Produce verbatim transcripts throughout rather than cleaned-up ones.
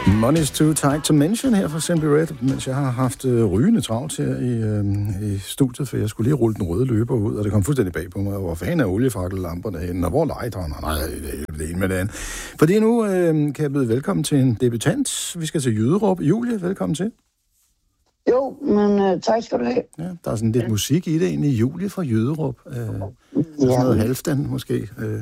Money's too tight to mention her for Simply Red, mens jeg har haft øh, rygende travlt her i, øh, i studiet, for jeg skulle lige rulle den røde løber ud, og det kom fuldstændig bag på mig. Hvor fanden er oliefrakkelamperne henne, og hvor legetøjerne? Nej, det er det ene med det andet. Fordi nu øh, kan jeg byde velkommen til en debutant. Vi skal til Jyderup. Julie, velkommen til. Jo, men uh, tak skal du have. Ja, der er sådan lidt musik i det egentlig. Julie fra Jyderup. Øh, ja. Sådan noget halvstand måske. Øh.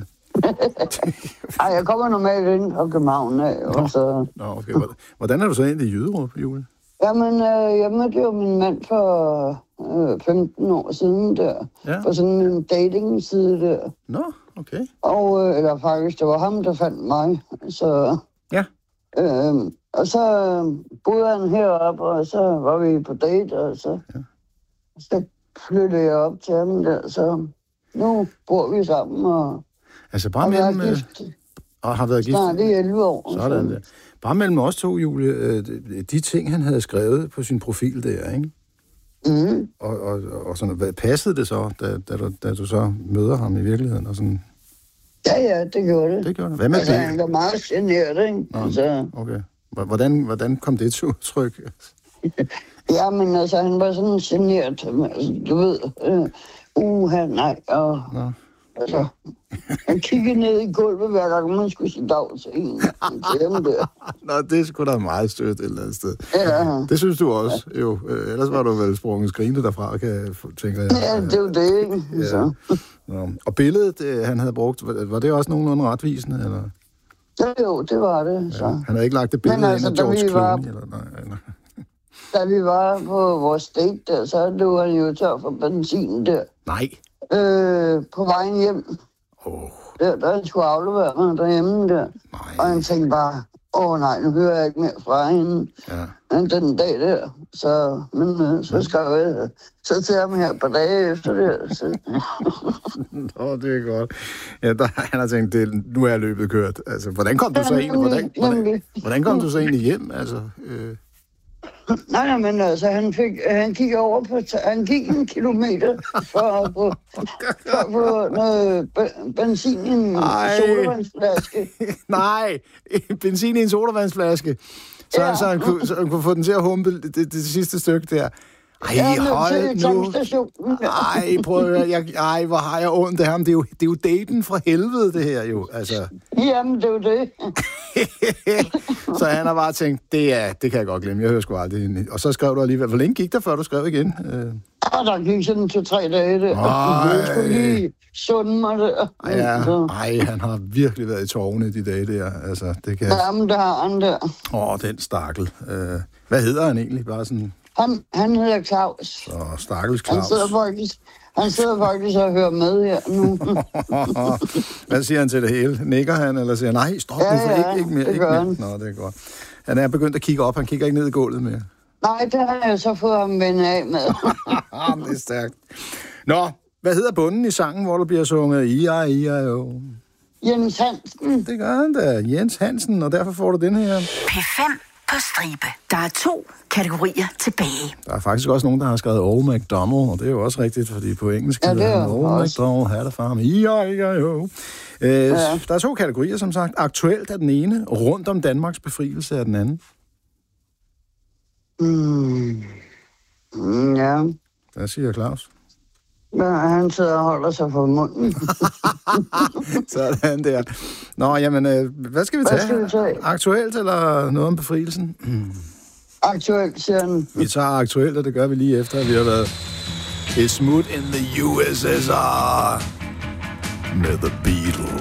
Ej, jeg kommer normalt ind fra København af. Nå. Så... Nå, okay. Hvordan er du så egentlig i Jyderup, Julie? Jamen, øh, jeg mødte jo min mand for øh, femten år siden der. Ja. På sådan en dating-side der. Nå, okay. Og, øh, eller faktisk, det var ham, der fandt mig. Så... Ja. Øh, og så boede han heroppe, og så var vi på date, og så, ja. så flyttede jeg op til ham der. Så nu bor vi sammen, og... Altså bare mellem... Øh, og har været gift... Snart i elleve år. Sådan der. Bare mellem os to, Julie, øh, de ting, han havde skrevet på sin profil der, ikke? Mm. Og, og, og sådan, hvad passede det så, da, da, du, da du så møder ham i virkeligheden? Og sådan... Ja, ja, det gjorde det. Det gjorde det. Hvad med altså, det? han var meget generet, ikke? Nå, altså... okay. Hvordan, hvordan kom det til udtryk? Ja, men altså, han var sådan generet, altså, du ved, øh, uha, nej, og... Nå. Altså, han kiggede ned i gulvet, hver gang man skulle sige dag til en. Nå, det er sgu da meget stødt et eller andet sted. Ja. Det synes du også, ja. Jo. Ellers var du vel sprunget skrinet derfra, kan jeg tænke. Jeg. Ja, det er jo det, ikke? Ja. Så. Nå. Og billedet, han havde brugt, var det også nogenlunde retvisende, eller? Ja, jo, det var det. Så. Ja. Han havde ikke lagt det billede altså, ind af George Clooney, var... eller nej, eller? Da vi var på vores date der, så lå han jo tør for benzin der. Nej. Øh, på vejen hjem. Oh. Der, der han skulle aflevere mig derhjemme der. Nej. Og han tænkte bare, åh oh, nej, nu hører jeg ikke mere fra hende. Ja. Den dag der. Så, men øh, så skrev jeg så til ham her på dage efter det. Så. Nå, det er godt. Ja, der, han har tænkt, det, nu er jeg løbet kørt. Altså, hvordan kom du så egentlig, hvordan, hvordan, hvordan kom du så egentlig hjem? Altså, øh... Nej, nej, men altså, han, fik, han gik over på, han gik en kilometer for at få, for at få noget benzin i en Ej. sodavandsflaske. Nej, benzin i en sodavandsflaske. Så, ja. så, han kunne, så han kunne få den til at humpe det, det, det sidste stykke der. Ej, ja, hold nu. Ej, prøv at høre. Jeg, ej, hvor har jeg ondt af ham. Det er, jo, det er jo daten fra helvede, det her jo. Altså. Jamen, det er jo det. Så han har bare tænkt, det, er, det kan jeg godt glemme. Jeg hører sgu aldrig. Og så skrev du alligevel. Hvor længe gik der, før du skrev igen? Ja, der gik sådan to-tre dage der. Jeg skulle lige sunde mig der. Ja, ej, han har virkelig været i tårne de dage der. Altså, det kan... Jamen, der har han der. Åh, den stakkel. Hvad hedder han egentlig? Bare sådan... Han, han hedder Claus. Så stakkels Claus. Han sidder faktisk, han sidder faktisk og hører med her nu. Hvad siger han til det hele? Nikker han, eller siger han, nej, stop ja, nu, for ja, ikke, ikke mere. det gør ikke mere. han. Nå, det er godt. Han er begyndt at kigge op, han kigger ikke ned i gulvet mere. Nej, det har jeg så fået ham vendt af med. Det er stærkt. Nå, hvad hedder bunden i sangen, hvor der bliver sunget I A I A O? Jens Hansen. Det gør han da, Jens Hansen, og derfor får du den her. P fem på stribe. Der er to kategorier tilbage. Der er faktisk også nogen, der har skrevet Old MacDonald, og det er jo også rigtigt, fordi på engelsk ja, det er Old MacDonald had a farm. I A I A O. Øh, ja. Der er to kategorier, som sagt. Aktuelt er den ene, rundt om Danmarks befrielse er den anden. Mm. Mm, ja. Hvad siger Claus? Ja, han sidder og holder sig for munden. Sådan der. Nå, jamen, øh, hvad skal vi hvad tage? Skal vi tage? Aktuelt eller noget om befrielsen? Mm. Aktuelt, siger han. Vi tager aktuelt, og det gør vi lige efter, at vi har været et smut in the U S S R med The Beatles.